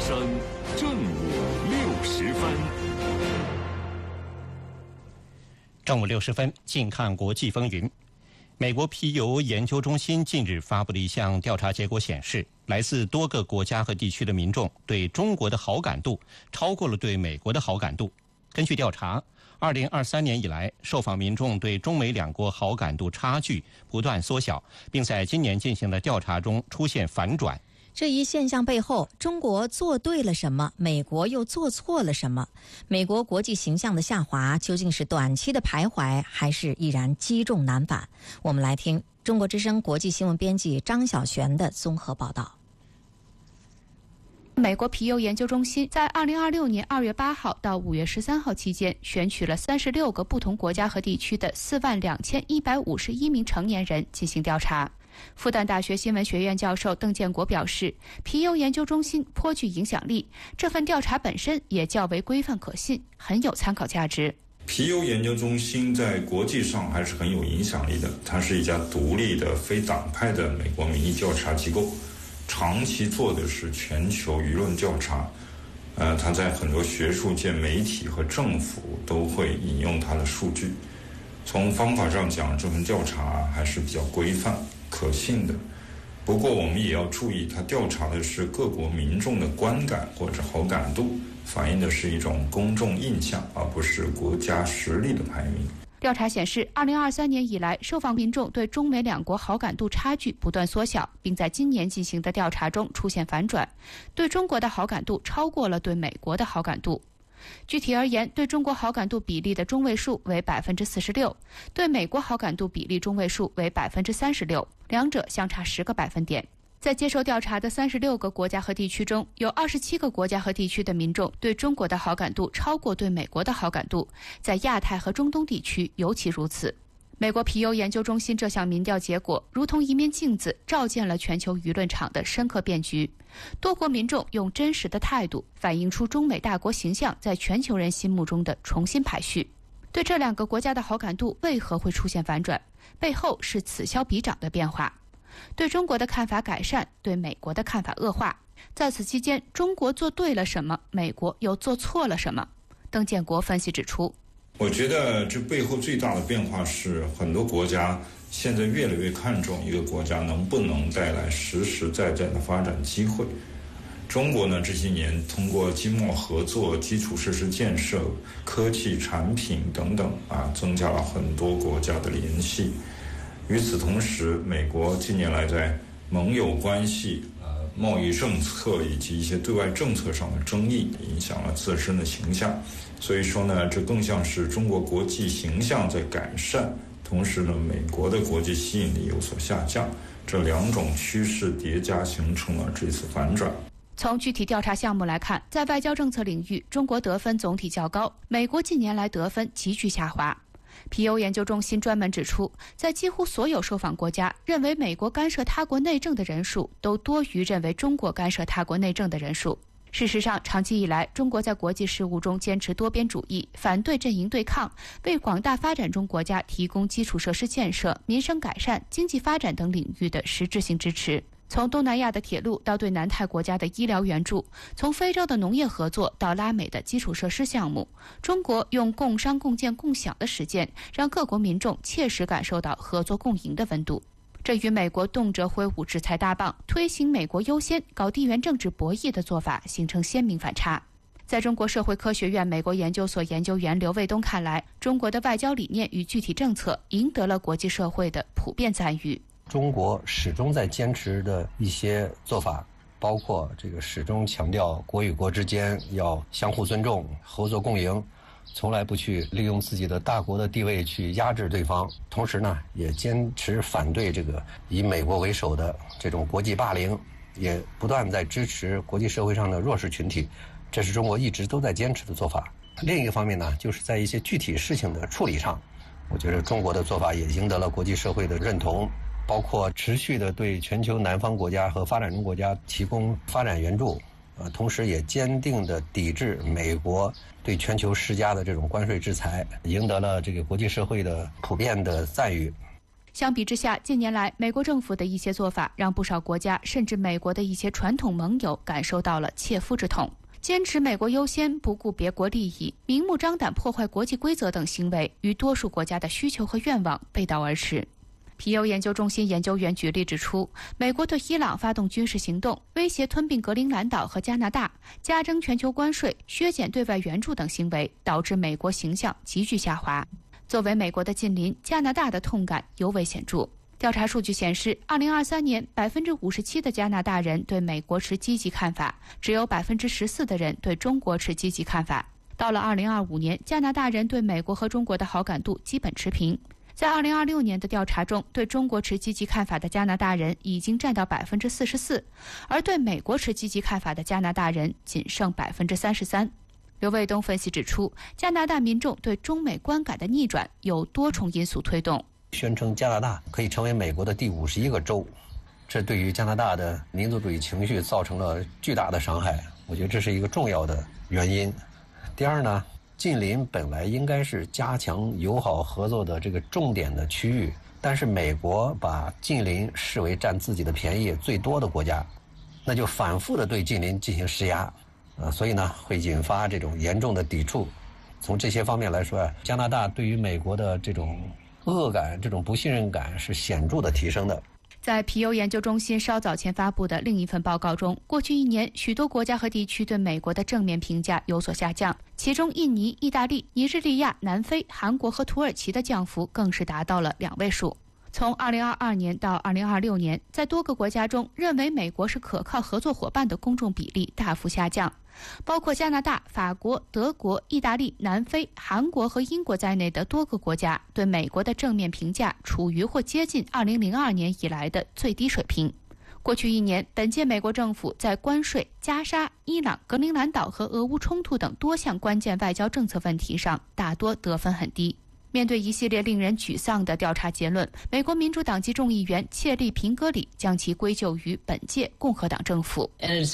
声正午60分。 正午60分，近看国际风云。美国皮尤研究中心近日发布的一项调查结果显示，来自多个国家和地区的民众对中国的好感度超过了对美国的好感度。根据调查，2023年以来，受访民众对中美两国好感度差距不断缩小，并在今年进行的调查中出现反转。 这一现象背后，中国做对了什么？美国又做错了什么？美国国际形象的下滑究竟是短期的徘徊，还是依然积重难返？我们来听中国之声国际新闻编辑张晓璇的综合报道。 美国皮尤研究中心在2026年2月8号到5月13号期间，选取了36个不同国家和地区的42151名成年人进行调查。复旦大学新闻学院教授邓建国表示，皮尤研究中心颇具影响力，这份调查本身也较为规范可信，很有参考价值。 皮尤研究中心在国际上还是很有影响力的，它是一家独立的非党派的美国民意调查机构，长期做的是全球舆论调查。它在很多学术界、媒体和政府都会引用它的数据。从方法上讲，这份调查还是比较规范可信的。不过我们也要注意，它调查的是各国民众的观感或者好感度，反映的是一种公众印象，而不是国家实力的排名。 调查显示，2023年以来，受访民众对中美两国好感度差距不断缩小，并在今年进行的调查中出现反转，对中国的好感度超过了对美国的好感度。具体而言，对中国好感度比例的中位数为46%，对美国好感度比例中位数为36%，两者相差10个百分点。在接受调查的36个国家和地区中，有27个国家和地区的民众对中国的好感度超过对美国的好感度，在亚太和中东地区尤其如此。美国皮尤研究中心这项民调结果如同一面镜子，照见了全球舆论场的深刻变局。多国民众用真实的态度反映出中美大国形象在全球人心目中的重新排序。对这两个国家的好感度为何会出现反转？背后是此消彼长的变化。对中国的看法改善，对美国的看法恶化。在此期间，中国做对了什么？美国又做错了什么？邓建国分析指出， 我觉得这背后最大的变化是，很多国家现在越来越看重一个国家能不能带来实实在在的发展机会。中国呢，这些年通过经贸合作、基础设施建设、科技产品等等增加了很多国家的联系。与此同时，美国近年来在盟友关系、贸易政策以及一些对外政策上的争议，影响了自身的形象。所以说呢，这更像是中国国际形象在改善，同时呢，美国的国际吸引力有所下降，这两种趋势叠加形成了这次反转。 从具体调查项目来看，在外交政策领域，中国得分总体较高，美国近年来得分急剧下滑。皮尤研究中心专门指出，在几乎所有受访国家，认为美国干涉他国内政的人数都多于认为中国干涉他国内政的人数。事实上，长期以来，中国在国际事务中坚持多边主义，反对阵营对抗，为广大发展中国家提供基础设施建设、民生改善、经济发展等领域的实质性支持。从东南亚的铁路到对南太国家的医疗援助，从非洲的农业合作到拉美的基础设施项目，中国用共商共建共享的实践，让各国民众切实感受到合作共赢的温度。这与美国动辄挥舞制裁大棒，推行美国优先、搞地缘政治博弈的做法形成鲜明反差。在中国社会科学院美国研究所研究员刘卫东看来，中国的外交理念与具体政策赢得了国际社会的普遍赞誉。 中国始终在坚持的一些做法，包括这个始终强调国与国之间要相互尊重、合作共赢，从来不去利用自己的大国的地位去压制对方。同时呢，也坚持反对这个以美国为首的这种国际霸凌，也不断在支持国际社会上的弱势群体，这是中国一直都在坚持的做法。另一个方面呢，就是在一些具体事情的处理上，我觉得中国的做法也赢得了国际社会的认同，包括持续的对全球南方国家和发展中国家提供发展援助，同时也坚定地抵制美国对全球施加的这种关税制裁，赢得了这个国际社会的普遍的赞誉。 相比之下，近年来美国政府的一些做法让不少国家甚至美国的一些传统盟友感受到了切肤之痛。坚持美国优先，不顾别国利益，明目张胆破坏国际规则等行为，与多数国家的需求和愿望背道而驰。皮尤研究中心研究员举例指出，美国对伊朗发动军事行动，威胁吞并格陵兰岛和加拿大，加征全球关税，削减对外援助等行为，导致美国形象急剧下滑。作为美国的近邻，加拿大的痛感尤为显著。调查数据显示，2023年57%的加拿大人对美国持积极看法，只有14%的人对中国持积极看法。到了2025年，加拿大人对美国和中国的好感度基本持平。在2026年的调查中，对中国持积极看法的加拿大人已经占到44%，而对美国持积极看法的加拿大人仅剩33%。刘卫东分析指出，加拿大民众对中美观感的逆转有多重因素推动。 宣称加拿大可以成为美国的第51个州，这对于加拿大的民族主义情绪造成了巨大的伤害，我觉得这是一个重要的原因。第二呢，近邻本来应该是加强友好合作的这个重点的区域，但是美国把近邻视为占自己的便宜最多的国家，那就反复的对近邻进行施压，所以呢会引发这种严重的抵触。从这些方面来说，加拿大对于美国的这种恶感、这种不信任感是显著的提升的。 在皮尤研究中心稍早前发布的另一份报告中，过去1年，许多国家和地区对美国的正面评价有所下降，其中印尼、意大利、尼日利亚、南非、韩国和土耳其的降幅更是达到了2位数。从2022年到2026年，在多个国家中，认为美国是可靠合作伙伴的公众比例大幅下降。包括加拿大、法国、德国、意大利、南非、韩国和英国在内的多个国家对美国的正面评价处于或接近2002年以来的最低水平。过去1年，本届美国政府在关税、加沙、伊朗、格陵兰岛和俄乌冲突等多项关键外交政策问题上大多得分很低。面对一系列令人沮丧的调查结论，美国民主党籍众议员切利平戈里将其归咎于本届共和党政府。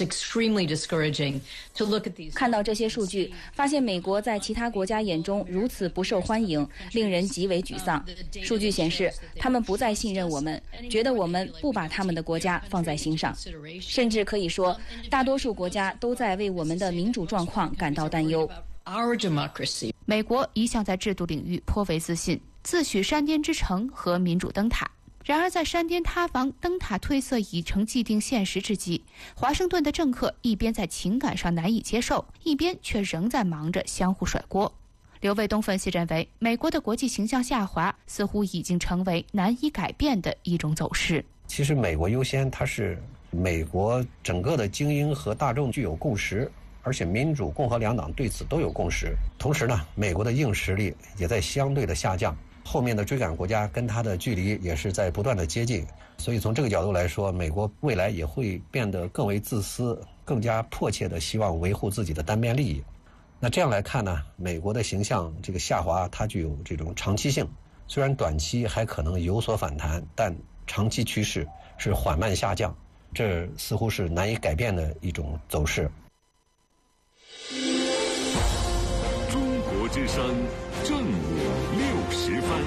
看到这些数据，发现美国在其他国家眼中如此不受欢迎，令人极为沮丧。数据显示，他们不再信任我们，觉得我们不把他们的国家放在心上，甚至可以说，大多数国家都在为我们的民主状况感到担忧。 美国一向在制度领域颇为自信，自诩山巅之城和民主灯塔。然而在山巅塌房、灯塔褪色已成既定现实之际，华盛顿的政客一边在情感上难以接受，一边却仍在忙着相互甩锅。刘卫东分析认为，美国的国际形象下滑似乎已经成为难以改变的一种走势。 其实美国优先，它是美国整个的精英和大众具有共识，而且民主、共和两党对此都有共识。同时呢，美国的硬实力也在相对的下降，后面的追赶国家跟它的距离也是在不断的接近。所以从这个角度来说，美国未来也会变得更为自私，更加迫切的希望维护自己的单边利益。那这样来看呢，美国的形象这个下滑，它具有这种长期性，虽然短期还可能有所反弹，但长期趋势是缓慢下降，这似乎是难以改变的一种走势。 中国之声正午60分。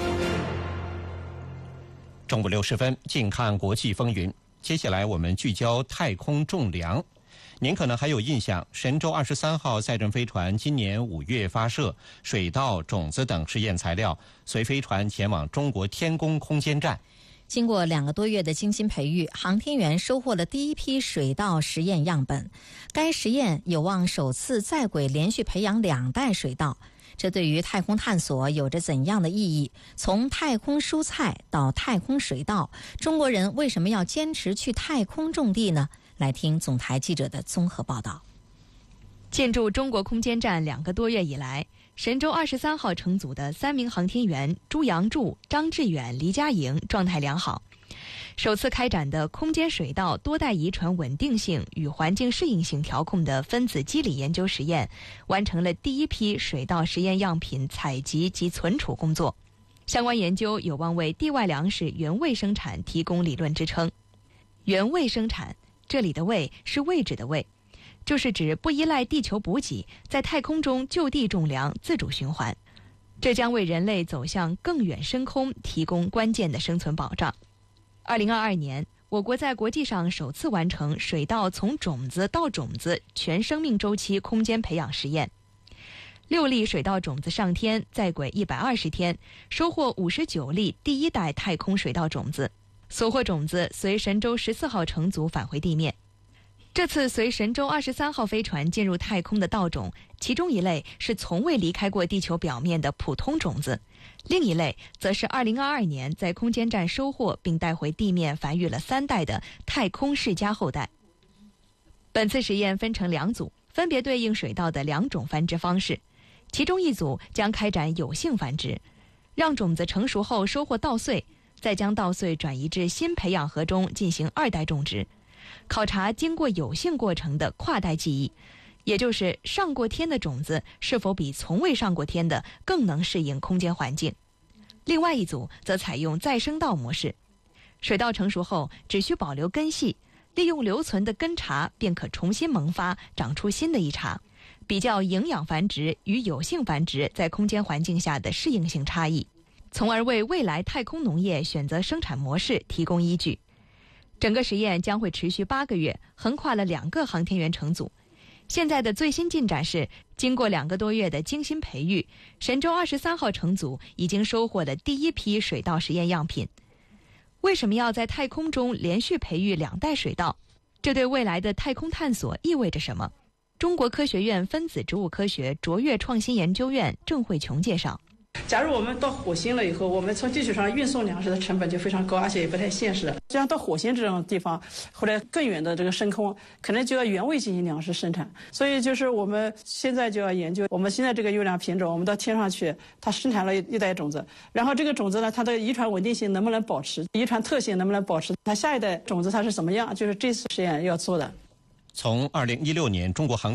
中午60分，近看国际风云。接下来我们聚焦太空种粮。您可能还有印象，神舟23号载人飞船今年5月发射，水稻、种子等试验材料随飞船前往中国天宫空间站。 经过2个多月的精心培育，航天员收获了第一批水稻实验样本。该实验有望首次在轨连续培养2代水稻，这对于太空探索有着怎样的意义？从太空蔬菜到太空水稻，中国人为什么要坚持去太空种地呢？来听总台记者的综合报道。 进驻中国空间站2个多月以来，神舟23号乘组的3名航天员朱杨柱、张志远、黎佳莹状态良好。首次开展的空间水稻多代遗传稳定性与环境适应性调控的分子机理研究实验，完成了第一批水稻实验样品采集及存储工作。相关研究有望为地外粮食原位生产提供理论支撑。原位生产，这里的位是位置的位，就是指不依赖地球补给，在太空中就地种粮，自主循环。 这将为人类走向更远深空提供关键的生存保障。2022年，我国在国际上首次完成水稻从种子到种子全生命周期空间培养实验。6粒水稻种子上天，在轨120天，收获59粒第一代太空水稻种子。所获种子随神舟14号乘组返回地面。这次随神舟23号飞船进入太空的稻种，其中一类是从未离开过地球表面的普通种子，另一类则是2022年在空间站收获并带回地面繁育了3代的太空世家后代。本次实验分成2组，分别对应水稻的2种繁殖方式。其中一组将开展有性繁殖，让种子成熟后收获稻穗，再将稻穗转移至新培养盒中进行2代种植，考察经过有性过程的跨代记忆，也就是上过天的种子是否比从未上过天的更能适应空间环境。另外一组则采用再生稻模式，水稻成熟后只需保留根系，利用留存的根茬便可重新萌发，长出新的一茬，比较营养繁殖与有性繁殖在空间环境下的适应性差异，从而为未来太空农业选择生产模式提供依据。整个实验将会持续8个月，横跨了2个航天员乘组。现在的最新进展是，经过2个多月的精心培育，神舟23号乘组已经收获了第一批水稻实验样品。为什么要在太空中连续培育2代水稻？这对未来的太空探索意味着什么？中国科学院分子植物科学卓越创新研究院郑慧琼介绍。 假如我们到火星了以后，我们从地球上运送粮食的成本就非常高，而且也不太现实。这样到火星这种地方，或者更远的这个深空，可能就要原位进行粮食生产。所以就是我们现在就要研究，我们现在这个优良品种，我们到天上去，它生产了一代种子，然后这个种子呢，它的遗传稳定性能不能保持，遗传特性能不能保持，它下一代种子它是怎么样，就是这次实验要做的。 从2016年中国航